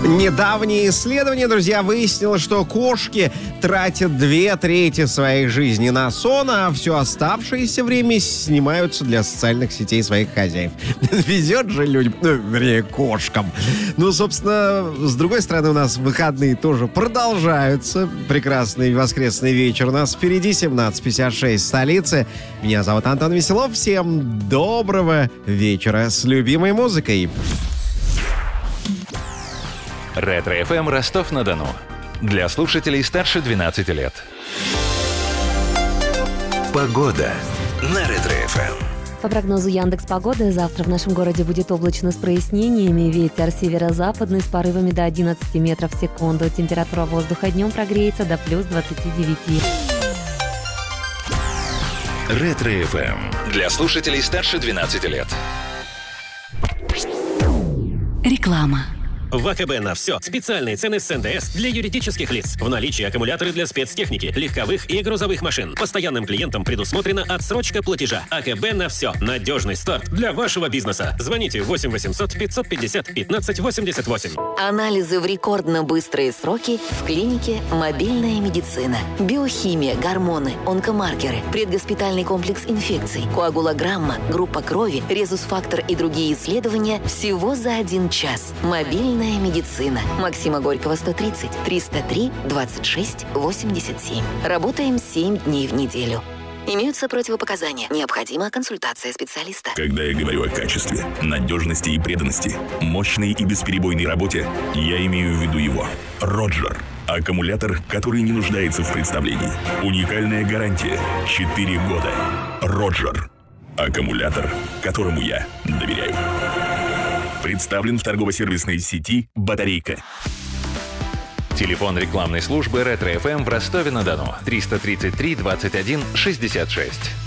Недавнее исследование, друзья, выяснило, что кошки тратят 2/3 своей жизни на сон, а все оставшееся время снимаются для социальных сетей своих хозяев. Везет же людям, вернее, кошкам. Ну, собственно, с другой стороны, у нас выходные тоже продолжаются. Прекрасный воскресный вечер у нас впереди, 17:56 в столице. Меня зовут Антон Веселов. Всем доброго вечера с любимой музыкой. Ретро-ФМ Ростов-на-Дону. Для слушателей старше 12 лет. Погода на Ретро-ФМ. По прогнозу Яндекс.Погоды, завтра в нашем городе будет облачно с прояснениями. Ветер северо-западный с порывами до 11 метров в секунду. Температура воздуха днем прогреется до плюс 29. Ретро-ФМ. Для слушателей старше 12 лет. Реклама. В АКБ на все. Специальные цены с НДС для юридических лиц. В наличии аккумуляторы для спецтехники, легковых и грузовых машин. Постоянным клиентам предусмотрена отсрочка платежа. АКБ на все. Надежный старт для вашего бизнеса. Звоните 8 800 550 15 88. Анализы в рекордно быстрые сроки в клинике «Мобильная медицина». Биохимия, гормоны, онкомаркеры, предгоспитальный комплекс инфекций, коагулограмма, группа крови, резус-фактор и другие исследования всего за 1 час. Мобильная медицина. Максима Горького, 130, 303 26 87. Работаем 7 дней в неделю. Имеются противопоказания. Необходима консультация специалиста. Когда я говорю о качестве, надежности и преданности, мощной и бесперебойной работе, я имею в виду его. Роджер. Аккумулятор, который не нуждается в представлении. Уникальная гарантия. 4 года. Роджер. Аккумулятор, которому я доверяю. Представлен в торгово-сервисной сети «Батарейка». Телефон рекламной службы Ретро-ФМ в Ростове-на-Дону. 333 21 66.